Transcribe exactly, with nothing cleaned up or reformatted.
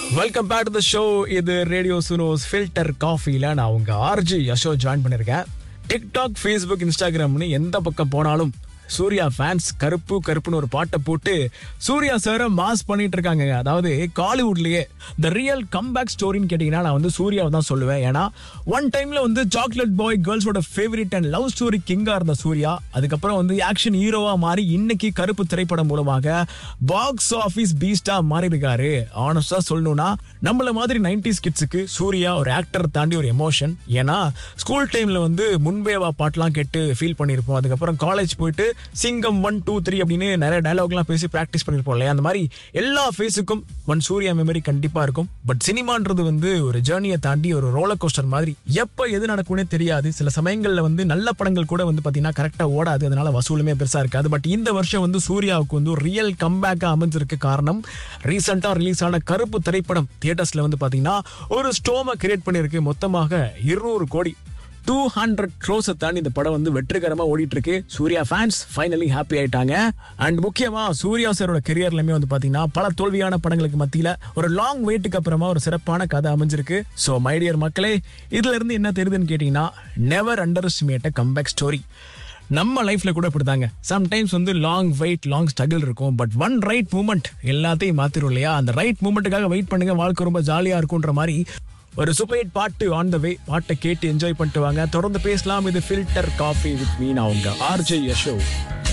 Welcome back to the show. இது radio சுனோஸ் filter காஃபில நான் உங்க ஆர்ஜி யஷோ ஜாயின் பண்ணிருக்கேன். டிக்டாக், ஃபேஸ்புக், இன்ஸ்டாகிராம்னு எந்த பக்கம் போனாலும் சூர்யா ஃபேன்ஸ் கருப்பு கருப்புன்னு ஒரு பாட்டை போட்டு சூர்யா சாரை மாஸ் பண்ணிட்டு இருக்காங்க. அதாவது காலிவுட்லயே த ரியல் கம்பேக் ஸ்டோரின்னு கேட்டீங்கன்னா நான் வந்து சூர்யாவை தான் சொல்லுவேன். ஏன்னா ஒன் டைம்ல வந்து chocolate boy கேர்ள்ஸோட favourite and love story கிங்கா இருந்த சூர்யா அதுக்கப்புறம் வந்து ஆக்ஷன் ஹீரோவா மாறி இன்னைக்கு கருப்பு திரைப்படம் மூலமாக பாக்ஸ் ஆபீஸ் பீஸ்டா மாறி இருக்காரு. ஆனஸ்டா சொல்லணும்னா நம்மள மாதிரி நைன்டிஸ் கிட்ஸுக்கு சூர்யா ஒரு ஆக்டர் தாண்டி ஒரு எமோஷன். ஏன்னா ஸ்கூல் டைம்ல வந்து முன்பேவா பாட்டெல்லாம் கேட்டு ஃபீல் பண்ணியிருப்போம். அதுக்கப்புறம் காலேஜ் போயிட்டு சிங்கம் ஒன் டூ த்ரீ அப்படின்னு நிறைய டயலாக்லாம் பேசி பிராக்டிஸ் பண்ணிருப்போம் இல்லையா. அந்த மாதிரி எல்லா ஃபேஸுக்கும் ஒன் சூர்யா மெமரி கண்டிப்பா இருக்கும். பட் சினிமான்றது வந்து ஒரு ஜேர்னியை தாண்டி ஒரு ரோலர் கோஸ்டர் மாதிரி. எப்ப எது நடக்கும்னே தெரியாது. சில சமயங்கள்ல வந்து நல்ல படங்கள் கூட வந்து பாத்தீங்கன்னா கரெக்டா ஓடாது, அதனால வசூலுமே பெருசா இருக்காது. பட் இந்த வருஷம் வந்து சூர்யாவுக்கு வந்து ரியல் கம்பேக்கா அமைஞ்சிருக்கு. காரணம் ரீசெண்டா ரிலீஸ் ஆன கருப்பு திரைப்படம் தியேட்டர்ஸ்ல வந்து பாத்தீங்கன்னா ஒரு ஸ்டோமை கிரியேட் பண்ணிருக்கு. மொத்தமாக இருநூறு கோடி டூ ஹண்ட்ரட் க்ரோஸை தாண்டி இந்த படம் வந்து வெற்றிகரமா ஓடிட்டு இருக்கு. சூர்யா ஃபேன்ஸ் ஃபைனலி ஹாப்பி ஆயிட்டாங்க. அண்ட் முக்கியமா சூர்யா சாரோட கெரியர்லயுமே வந்து பாத்தீங்கன்னா பல தோல்வியான படங்களுக்கு மத்தியில ஒரு லாங் வெயிட்டுக்கு அப்புறமா ஒரு சிறப்பான கதை அமைஞ்சிருக்கு. ஸோ மை டியர் மக்களே, இதுல இருந்து என்ன தெரியுதுன்னு கேட்டீங்கன்னா never under estimate a comeback story. நம்ம லைஃப்ல கூட இப்படிதாங்க. சம்டைம்ஸ் வந்து லாங் வெயிட் லாங் ஸ்ட்ரகிள் இருக்கும். பட் ஒன் ரைட் மூமெண்ட் எல்லாத்தையும் மாத்திரும் இல்லையா. அந்த ரைட் மூமெண்ட்டுக்காக வெயிட் பண்ணுங்க, வாழ்க்கை ரொம்ப ஜாலியா இருக்கும்ன்ற மாதிரி ஒரு சூப்பர் ஹிட் பாட்டு ஆன் த வே. பாட்டை கேட்டு என்ஜாய் பண்ணிட்டு வாங்க. தொடர்ந்து பேசலாம். இது ஃபில்டர் காஃபி வித் மீ, நான் உங்க ஆர்ஜே யஷோ.